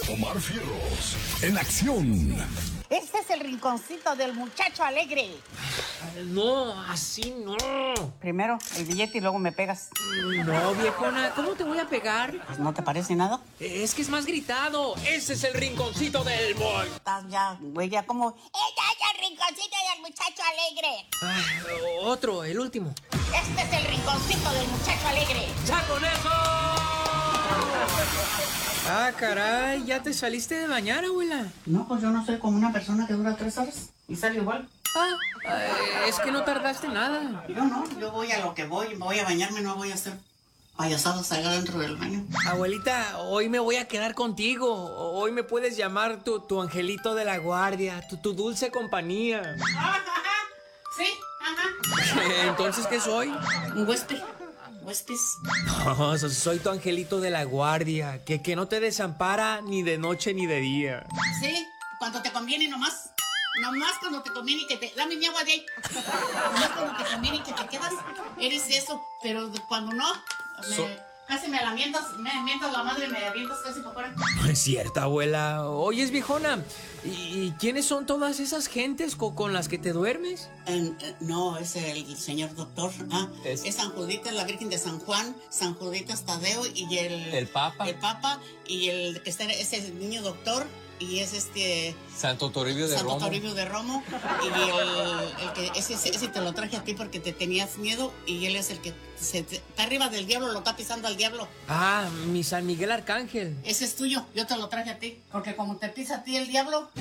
Omar Fierros, en acción. Este es el rinconcito del muchacho alegre. No, así no. Primero el billete y luego me pegas. No, viejona, ¿cómo te voy a pegar? Pues, ¿no te parece nada? Es que es más gritado. Ese es el rinconcito del boy. Estás ya, güey, ya como... ¡Este es el rinconcito del muchacho alegre! Otro, el último. Este es el rinconcito del muchacho alegre. ¡Ya con eso! Ah, caray, ¿ya te saliste de bañar, abuela? No, pues yo no soy como una persona que dura 3 horas y sale igual. Es que no tardaste nada. Yo no, yo voy a lo que voy a bañarme, no voy a hacer payasadas allá dentro del baño. Abuelita, hoy me voy a quedar contigo. Hoy me puedes llamar tu angelito de la guardia, tu dulce compañía. Sí, ajá. Entonces, ¿qué soy? Un huésped. ¿Huéspedes? No, soy tu angelito de la guardia, que no te desampara ni de noche ni de día. Sí, cuando te conviene nomás. Nomás cuando te conviene que te... Dame mi agua de ahí. Nomás cuando te conviene que te quedas, eres eso. Pero cuando no, casi me mientas la madre y me avientas casi para afuera. No es cierto, abuela. Oyes, viejona, ¿y quiénes son todas esas gentes con las que te duermes? No, es el señor doctor. Es San Juditas, la Virgen de San Juan, San Juditas Tadeo y el Papa. El Papa y el que está, es el niño doctor. Y es Santo Toribio de Romo. Santo Toribio de Romo. Y el que ese te lo traje a ti porque te tenías miedo. Y él es el que está arriba del diablo, lo está pisando al diablo. Ah, mi San Miguel Arcángel. Ese es tuyo, yo te lo traje a ti. Porque como te pisa a ti el diablo.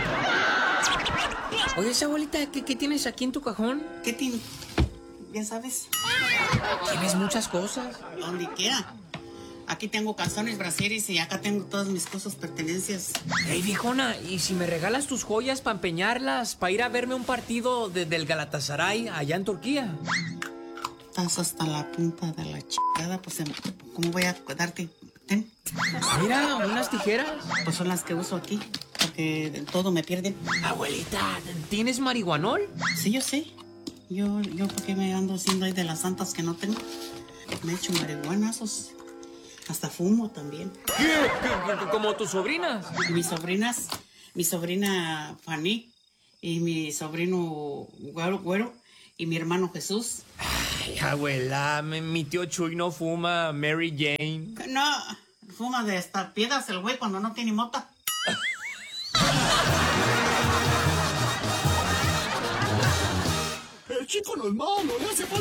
Oye, esa abuelita, ¿qué tienes aquí en tu cajón? ¿Qué tiene? Ya sabes. Tienes muchas cosas. Donde quiera. Aquí tengo calzones, brasieres y acá tengo todas mis cosas, pertenencias. Ey, viejona, ¿y si me regalas tus joyas para empeñarlas, para ir a verme un partido del Galatasaray allá en Turquía? Estás hasta la punta de la chingada, pues, ¿cómo voy a darte? Ten. Mira, unas tijeras. Pues son las que uso aquí, porque todo me pierden. Abuelita, ¿tienes marihuanol? Sí, yo sé. Yo ¿por qué me ando haciendo ahí de las santas que no tengo? Me he hecho marihuanazos. Hasta fumo también. ¿Qué? ¿Como tus sobrinas? Mis sobrinas, mi sobrina Fanny y mi sobrino Güero y mi hermano Jesús. Ay, abuela, mi tío Chuy no fuma Mary Jane. No, fuma de estas piedras el güey cuando no tiene mota. El chico no es malo, le hace falta